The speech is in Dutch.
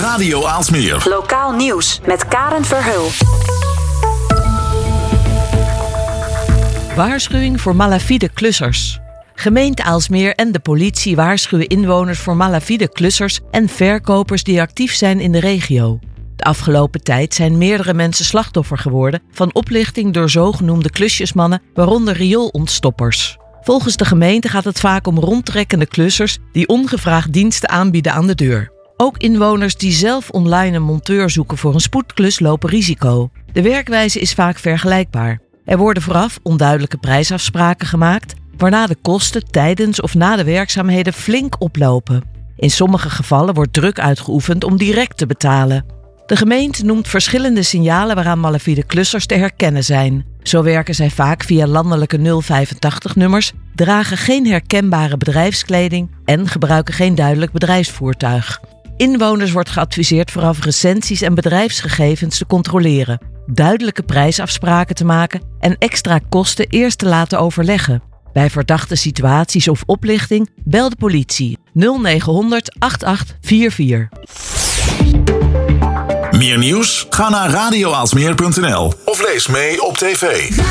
Radio Aalsmeer. Lokaal nieuws met Karen Verheul. Waarschuwing voor malafide klussers. Gemeente Aalsmeer en de politie waarschuwen inwoners voor malafide klussers en verkopers die actief zijn in de regio. De afgelopen tijd zijn meerdere mensen slachtoffer geworden van oplichting door zogenoemde klusjesmannen, waaronder rioolontstoppers. Volgens de gemeente gaat het vaak om rondtrekkende klussers die ongevraagd diensten aanbieden aan de deur. Ook inwoners die zelf online een monteur zoeken voor een spoedklus lopen risico. De werkwijze is vaak vergelijkbaar. Er worden vooraf onduidelijke prijsafspraken gemaakt, waarna de kosten tijdens of na de werkzaamheden flink oplopen. In sommige gevallen wordt druk uitgeoefend om direct te betalen. De gemeente noemt verschillende signalen waaraan malafide klussers te herkennen zijn. Zo werken zij vaak via landelijke 085-nummers, dragen geen herkenbare bedrijfskleding en gebruiken geen duidelijk bedrijfsvoertuig. Inwoners wordt geadviseerd vooraf recensies en bedrijfsgegevens te controleren, duidelijke prijsafspraken te maken en extra kosten eerst te laten overleggen. Bij verdachte situaties of oplichting bel de politie 0900 8844. Meer nieuws? Ga naar radioaalsmeer.nl of lees mee op tv.